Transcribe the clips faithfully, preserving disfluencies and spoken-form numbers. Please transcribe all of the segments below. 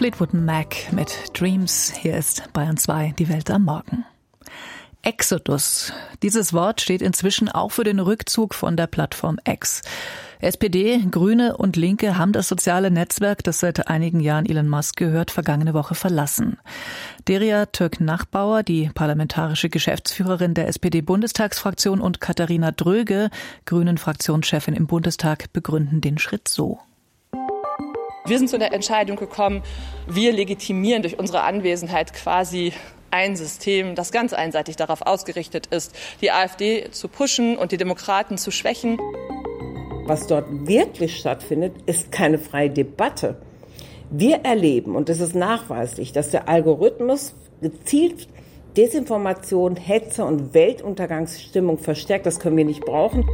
Fleetwood Mac mit Dreams. Hier ist Bayern zwei, die Welt am Morgen. Exodus. Dieses Wort steht inzwischen auch für den Rückzug von der Plattform X. S P D, Grüne und Linke haben das soziale Netzwerk, das seit einigen Jahren Elon Musk gehört, vergangene Woche verlassen. Deria Türk-Nachbauer, die parlamentarische Geschäftsführerin der S P D-Bundestagsfraktion, und Katharina Dröge, Grünen-Fraktionschefin im Bundestag, begründen den Schritt so. Wir sind zu der Entscheidung gekommen, wir legitimieren durch unsere Anwesenheit quasi ein System, das ganz einseitig darauf ausgerichtet ist, die AfD zu pushen und die Demokraten zu schwächen. Was dort wirklich stattfindet, ist keine freie Debatte. Wir erleben, und es ist nachweislich, dass der Algorithmus gezielt Desinformation, Hetze und Weltuntergangsstimmung verstärkt. Das können wir nicht brauchen.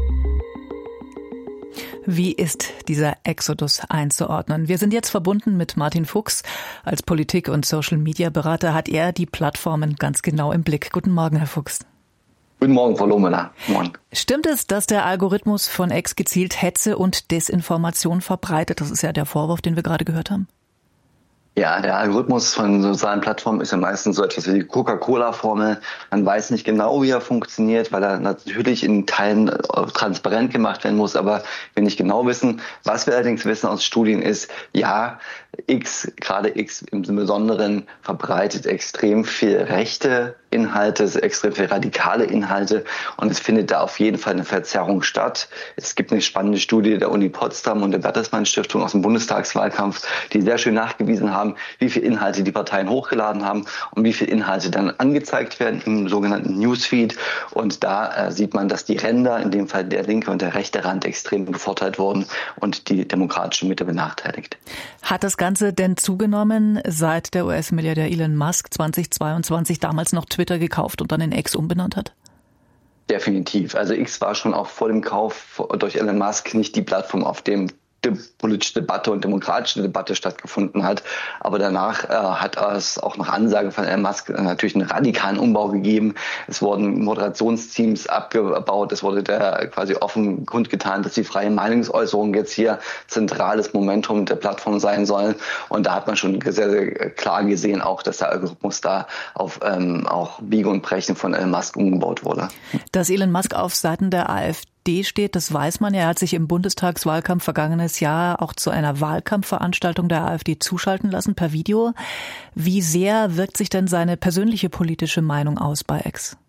Wie ist dieser Exodus einzuordnen? Wir sind jetzt verbunden mit Martin Fuchs. Als Politik- und Social-Media-Berater hat er die Plattformen ganz genau im Blick. Guten Morgen, Herr Fuchs. Guten Morgen, Frau Lohmüller. Morgen. Stimmt es, dass der Algorithmus von X gezielt Hetze und Desinformation verbreitet? Das ist ja der Vorwurf, den wir gerade gehört haben. Ja, der Algorithmus von sozialen Plattformen ist ja meistens so etwas wie die Coca-Cola-Formel. Man weiß nicht genau, wie er funktioniert, weil er natürlich in Teilen transparent gemacht werden muss. Aber wir nicht genau wissen. Was wir allerdings wissen aus Studien ist, ja, X, gerade X im Besonderen, verbreitet extrem viel rechte Inhalte, extrem viel radikale Inhalte, und es findet da auf jeden Fall eine Verzerrung statt. Es gibt eine spannende Studie der Uni Potsdam und der Bertelsmann Stiftung aus dem Bundestagswahlkampf, die sehr schön nachgewiesen haben, wie viele Inhalte die Parteien hochgeladen haben und wie viele Inhalte dann angezeigt werden im sogenannten Newsfeed. Und da äh, sieht man, dass die Ränder, in dem Fall der linke und der rechte Rand, extrem bevorteilt wurden und die demokratische Mitte benachteiligt. Hat das Ganze denn zugenommen, seit der U S-Milliardär Elon Musk zweitausendzweiundzwanzig damals noch Twitter gekauft und dann in X umbenannt hat? Definitiv. Also X war schon auch vor dem Kauf durch Elon Musk nicht die Plattform, auf dem die politische Debatte und demokratische Debatte stattgefunden hat. Aber danach äh, hat es auch nach Ansage von Elon Musk natürlich einen radikalen Umbau gegeben. Es wurden Moderationsteams abgebaut. Es wurde da quasi offen kundgetan, dass die freie Meinungsäußerung jetzt hier zentrales Momentum der Plattform sein soll. Und da hat man schon sehr, sehr klar gesehen, auch, dass der Algorithmus da auf ähm, auch Biegen und Brechen von Elon Musk umgebaut wurde. Dass Elon Musk auf Seiten der AfD steht, das weiß man ja. Er hat sich im Bundestagswahlkampf vergangenes Jahr auch zu einer Wahlkampfveranstaltung der AfD zuschalten lassen per Video. Wie sehr wirkt sich denn seine persönliche politische Meinung aus bei X?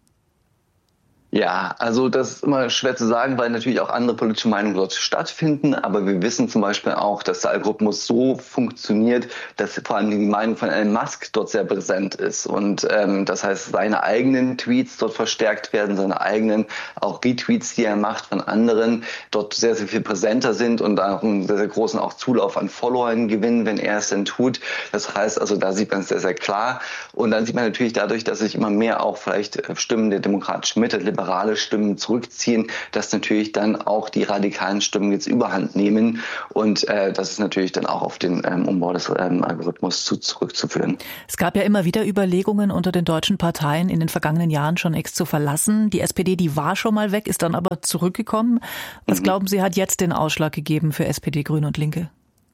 Ja, also das ist immer schwer zu sagen, weil natürlich auch andere politische Meinungen dort stattfinden. Aber wir wissen zum Beispiel auch, dass der Algorithmus so funktioniert, dass vor allem die Meinung von Elon Musk dort sehr präsent ist. Und ähm, das heißt, seine eigenen Tweets dort verstärkt werden, seine eigenen auch Retweets, die er macht von anderen, dort sehr, sehr viel präsenter sind und auch einen sehr, sehr großen auch Zulauf an Followern gewinnen, wenn er es denn tut. Das heißt also, da sieht man es sehr, sehr klar. Und dann sieht man natürlich dadurch, dass sich immer mehr auch vielleicht Stimmen der demokratischen Mitte, liberale Stimmen zurückziehen, dass natürlich dann auch die radikalen Stimmen jetzt Überhand nehmen, und äh, das ist natürlich dann auch auf den ähm, Umbau des ähm, Algorithmus zu, zurückzuführen. Es gab ja immer wieder Überlegungen unter den deutschen Parteien in den vergangenen Jahren schon X zu verlassen. Die S P D, die war schon mal weg, ist dann aber zurückgekommen. Was mhm. glauben Sie, hat jetzt den Ausschlag gegeben für S P D, Grüne und Linke?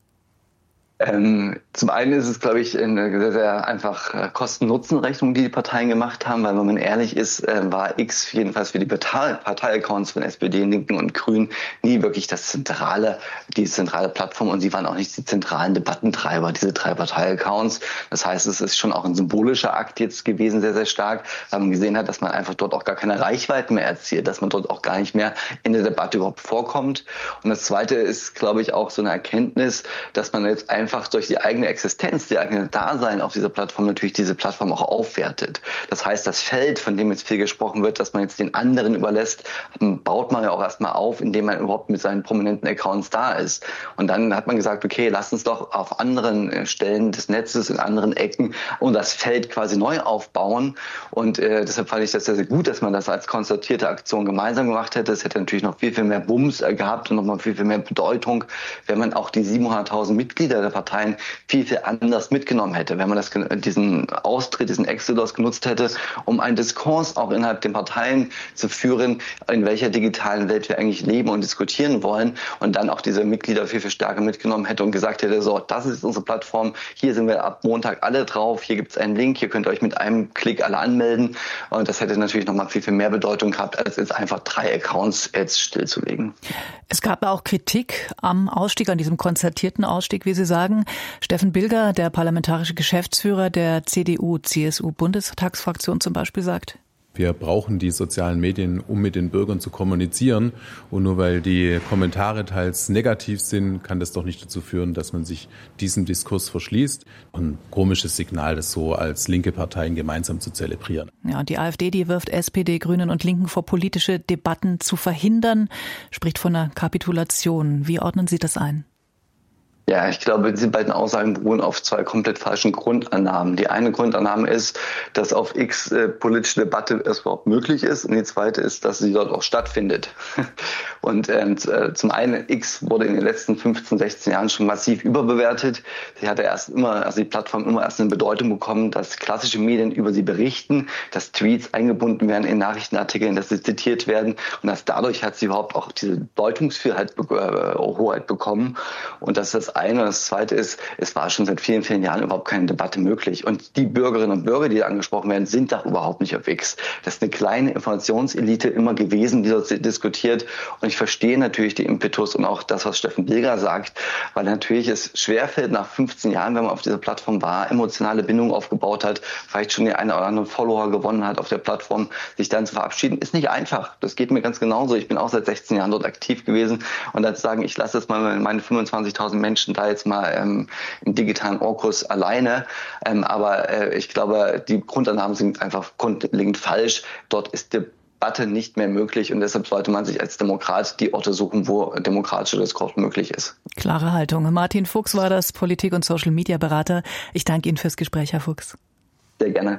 Ähm, zum einen ist es, glaube ich, eine sehr, sehr einfach äh, Kosten-Nutzen-Rechnung, die die Parteien gemacht haben, weil wenn man ehrlich ist, äh, war X jedenfalls für die Partei- Parteiaccounts von S P D, Linken und Grünen nie wirklich das zentrale, die zentrale Plattform, und sie waren auch nicht die zentralen Debattentreiber, diese drei Parteiaccounts. Das heißt, es ist schon auch ein symbolischer Akt jetzt gewesen, sehr, sehr stark, weil man gesehen hat, dass man einfach dort auch gar keine Reichweite mehr erzielt, dass man dort auch gar nicht mehr in der Debatte überhaupt vorkommt. Und das Zweite ist, glaube ich, auch so eine Erkenntnis, dass man jetzt einfach einfach durch die eigene Existenz, die eigene Dasein auf dieser Plattform natürlich diese Plattform auch aufwertet. Das heißt, das Feld, von dem jetzt viel gesprochen wird, dass man jetzt den anderen überlässt, baut man ja auch erstmal auf, indem man überhaupt mit seinen prominenten Accounts da ist. Und dann hat man gesagt, okay, lass uns doch auf anderen Stellen des Netzes, in anderen Ecken und das Feld quasi neu aufbauen. Und äh, deshalb fand ich das sehr, sehr gut, dass man das als konzertierte Aktion gemeinsam gemacht hätte. Es hätte natürlich noch viel, viel mehr Bums gehabt und nochmal viel, viel mehr Bedeutung, wenn man auch die siebenhunderttausend Mitglieder der Parteien viel, viel anders mitgenommen hätte, wenn man das, diesen Austritt, diesen Exodus genutzt hätte, um einen Diskurs auch innerhalb der Parteien zu führen, in welcher digitalen Welt wir eigentlich leben und diskutieren wollen, und dann auch diese Mitglieder viel, viel stärker mitgenommen hätte und gesagt hätte, so, das ist unsere Plattform, hier sind wir ab Montag alle drauf, hier gibt es einen Link, hier könnt ihr euch mit einem Klick alle anmelden, und das hätte natürlich nochmal viel, viel mehr Bedeutung gehabt, als jetzt einfach drei Accounts jetzt stillzulegen. Es gab auch Kritik am Ausstieg, an diesem konzertierten Ausstieg, wie Sie sagen. Steffen Bilger, der parlamentarische Geschäftsführer der C D U-C S U-Bundestagsfraktion zum Beispiel, sagt: Wir brauchen die sozialen Medien, um mit den Bürgern zu kommunizieren. Und nur weil die Kommentare teils negativ sind, kann das doch nicht dazu führen, dass man sich diesem Diskurs verschließt. Ein komisches Signal, das so als linke Parteien gemeinsam zu zelebrieren. Ja, die AfD, die wirft S P D, Grünen und Linken vor, politische Debatten zu verhindern, spricht von einer Kapitulation. Wie ordnen Sie das ein? Ja, ich glaube, diese beiden Aussagen beruhen auf zwei komplett falschen Grundannahmen. Die eine Grundannahme ist, dass auf X äh, politische Debatte erst überhaupt möglich ist, und die zweite ist, dass sie dort auch stattfindet. Und äh, zum einen, X wurde in den letzten fünfzehn, sechzehn Jahren schon massiv überbewertet. Sie hatte erst immer, also die Plattform immer erst eine Bedeutung bekommen, dass klassische Medien über sie berichten, dass Tweets eingebunden werden in Nachrichtenartikeln, dass sie zitiert werden, und dass dadurch hat sie überhaupt auch diese Deutungshoheit äh, Hoheit bekommen. Und dass das eine. Und das zweite ist, es war schon seit vielen, vielen Jahren überhaupt keine Debatte möglich. Und die Bürgerinnen und Bürger, die da angesprochen werden, sind da überhaupt nicht auf X. Das ist eine kleine Informationselite immer gewesen, die dort diskutiert. Und ich verstehe natürlich die Impetus und auch das, was Steffen Bilger sagt, weil natürlich es schwerfällt, nach fünfzehn Jahren, wenn man auf dieser Plattform war, emotionale Bindungen aufgebaut hat, vielleicht schon den einen oder anderen Follower gewonnen hat auf der Plattform, sich dann zu verabschieden, ist nicht einfach. Das geht mir ganz genauso. Ich bin auch seit sechzehn Jahren dort aktiv gewesen. Und dann zu sagen, ich lasse jetzt mal meine fünfundzwanzigtausend Menschen da jetzt mal ähm, im digitalen Orkus alleine. Ähm, aber äh, ich glaube, die Grundannahmen sind einfach grundlegend falsch. Dort ist Debatte nicht mehr möglich, und deshalb sollte man sich als Demokrat die Orte suchen, wo demokratischer Diskurs möglich ist. Klare Haltung. Martin Fuchs war das, Politik- und Social-Media-Berater. Ich danke Ihnen fürs Gespräch, Herr Fuchs. Sehr gerne.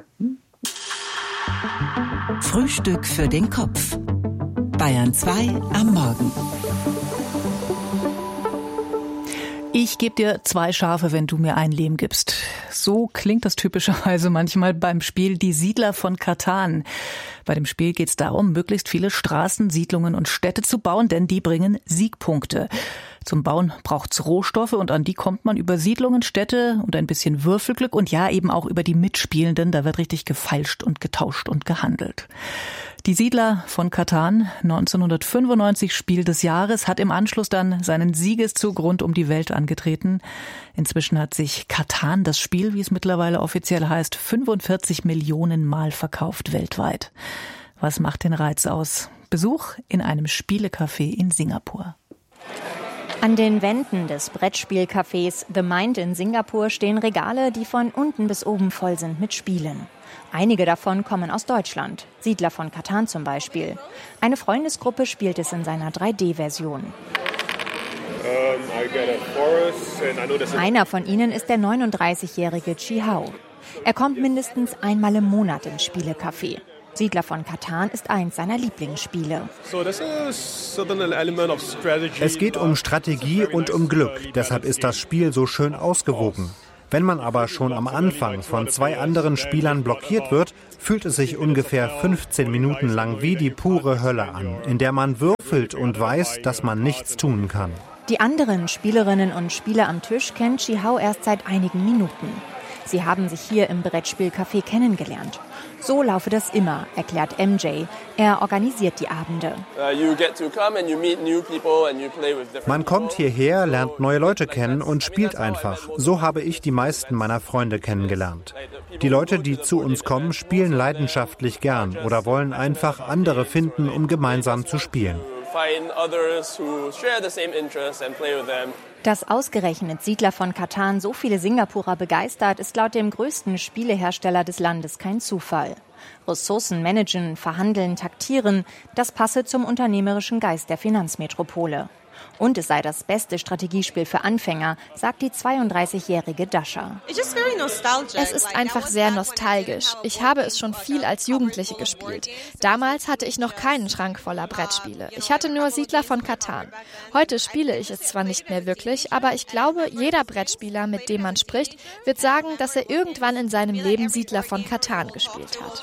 Frühstück für den Kopf. Bayern zwei am Morgen. Ich gebe dir zwei Schafe, wenn du mir ein Lehm gibst. So klingt das typischerweise manchmal beim Spiel Die Siedler von Catan. Bei dem Spiel geht es darum, möglichst viele Straßen, Siedlungen und Städte zu bauen, denn die bringen Siegpunkte. Zum Bauen braucht's Rohstoffe, und an die kommt man über Siedlungen, Städte und ein bisschen Würfelglück und ja, eben auch über die Mitspielenden. Da wird richtig gefeilscht und getauscht und gehandelt. Die Siedler von Catan, neunzehnhundertfünfundneunzig Spiel des Jahres, hat im Anschluss dann seinen Siegeszug rund um die Welt angetreten. Inzwischen hat sich Catan, das Spiel, wie es mittlerweile offiziell heißt, fünfundvierzig Millionen Mal verkauft weltweit. Was macht den Reiz aus? Besuch in einem Spielecafé in Singapur. An den Wänden des Brettspielcafés The Mind in Singapur stehen Regale, die von unten bis oben voll sind mit Spielen. Einige davon kommen aus Deutschland. Siedler von Catan zum Beispiel. Eine Freundesgruppe spielt es in seiner drei D-Version. Einer von ihnen ist der neununddreißigjährige Chi Hao. Er kommt mindestens einmal im Monat ins Spielecafé. Siedler von Catan ist eins seiner Lieblingsspiele. Es geht um Strategie und um Glück. Deshalb ist das Spiel so schön ausgewogen. Wenn man aber schon am Anfang von zwei anderen Spielern blockiert wird, fühlt es sich ungefähr fünfzehn Minuten lang wie die pure Hölle an, in der man würfelt und weiß, dass man nichts tun kann. Die anderen Spielerinnen und Spieler am Tisch kennt Chi Hao erst seit einigen Minuten. Sie haben sich hier im Brettspielcafé kennengelernt. So laufe das immer, erklärt M J. Er organisiert die Abende. Man kommt hierher, lernt neue Leute kennen und spielt einfach. So habe ich die meisten meiner Freunde kennengelernt. Die Leute, die zu uns kommen, spielen leidenschaftlich gern oder wollen einfach andere finden, um gemeinsam zu spielen. Dass ausgerechnet Siedler von Catan so viele Singapurer begeistert, ist laut dem größten Spielehersteller des Landes kein Zufall. Ressourcen managen, verhandeln, taktieren, das passe zum unternehmerischen Geist der Finanzmetropole. Und es sei das beste Strategiespiel für Anfänger, sagt die zweiunddreißigjährige Dasha. Es ist einfach sehr nostalgisch. Ich habe es schon viel als Jugendliche gespielt. Damals hatte ich noch keinen Schrank voller Brettspiele. Ich hatte nur Siedler von Catan. Heute spiele ich es zwar nicht mehr wirklich, aber ich glaube, jeder Brettspieler, mit dem man spricht, wird sagen, dass er irgendwann in seinem Leben Siedler von Catan gespielt hat.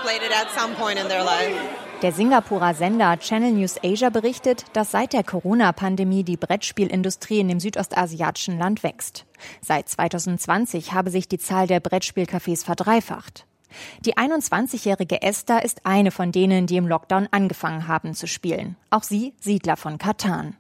Der Singapurer Sender Channel News Asia berichtet, dass seit der Corona-Pandemie die Brettspielindustrie in dem südostasiatischen Land wächst. Seit zweitausendzwanzig habe sich die Zahl der Brettspielcafés verdreifacht. Die einundzwanzigjährige Esther ist eine von denen, die im Lockdown angefangen haben zu spielen. Auch sie Siedler von Catan.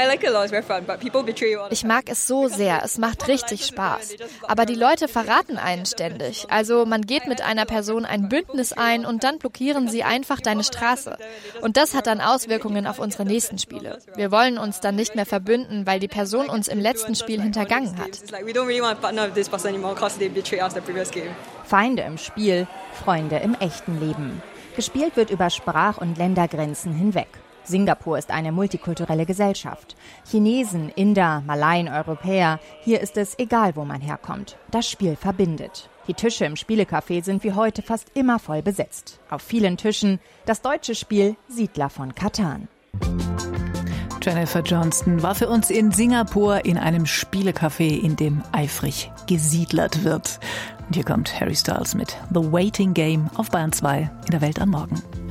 Ich mag es so sehr, es macht richtig Spaß. Aber die Leute verraten einen ständig. Also man geht mit einer Person ein Bündnis ein und dann blockieren sie einfach deine Straße. Und das hat dann Auswirkungen auf unsere nächsten Spiele. Wir wollen uns dann nicht mehr verbünden, weil die Person uns im letzten Spiel hintergangen hat. Feinde im Spiel, Freunde im echten Leben. Gespielt wird über Sprach- und Ländergrenzen hinweg. Singapur ist eine multikulturelle Gesellschaft. Chinesen, Inder, Malaien, Europäer, hier ist es egal, wo man herkommt. Das Spiel verbindet. Die Tische im Spielecafé sind wie heute fast immer voll besetzt. Auf vielen Tischen das deutsche Spiel Siedler von Catan. Jennifer Johnston war für uns in Singapur in einem Spielecafé, in dem eifrig gesiedlert wird. Und hier kommt Harry Styles mit The Waiting Game auf Bayern zwei in der Welt am Morgen.